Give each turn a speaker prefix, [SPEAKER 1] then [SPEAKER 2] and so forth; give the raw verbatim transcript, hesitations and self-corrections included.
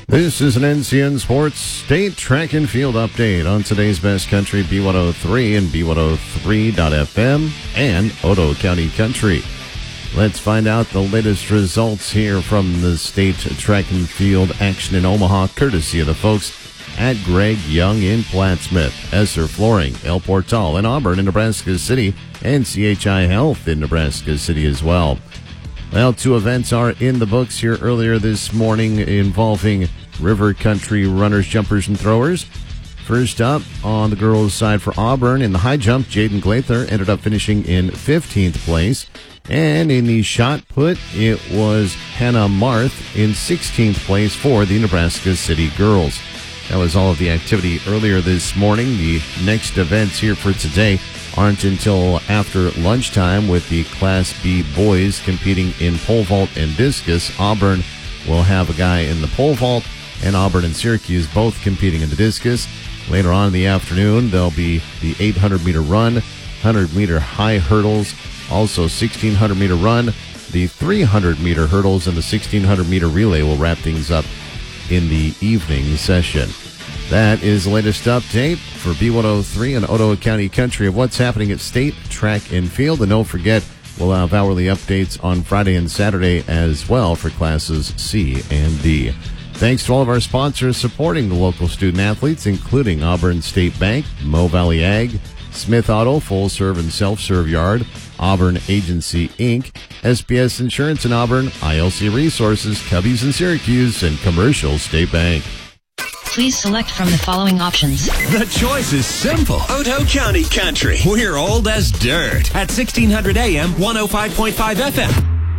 [SPEAKER 1] This is an N C N Sports State Track and Field update on today's Best Country B one oh three and B one oh three dot F M and Otoe County Country. Let's find out the latest results here from the State Track and Field action in Omaha, courtesy of the folks at Greg Young in Plattsmouth, Esser Flooring, El Portal in Auburn in Nebraska City, and C H I Health in Nebraska City as well. Well, two events are in the books here earlier this morning involving River Country runners, jumpers, and throwers. First up, on the girls' side for Auburn, in the high jump, Jaden Glather ended up finishing in fifteenth place. And in the shot put, it was Hannah Marth in sixteenth place for the Nebraska City girls. That was all of the activity earlier this morning. The next events here for today aren't until after lunchtime, with the Class B boys competing in pole vault and discus. Auburn will have a guy in the pole vault, and Auburn and Syracuse both competing in the discus. Later on in the afternoon, there'll be the eight hundred meter run, one hundred meter high hurdles, also sixteen hundred meter run, the three hundred meter hurdles, and the sixteen hundred meter relay will wrap things up in the evening session. That is the latest update for B one oh three and Otoe County Country of what's happening at State Track and Field. And don't forget, we'll have hourly updates on Friday and Saturday as well for classes C and D. Thanks to all of our sponsors supporting the local student athletes, including Auburn State Bank, Mo Valley Ag, Smith Auto, Full Serve and Self-Serve Yard, Auburn Agency, Incorporated, S B S Insurance in Auburn, I L C Resources, Cubbies in Syracuse, and Commercial State Bank.
[SPEAKER 2] Please select from the following options.
[SPEAKER 3] The choice is simple. Otoe County Country. We're old as dirt at sixteen hundred A M, one oh five point five F M.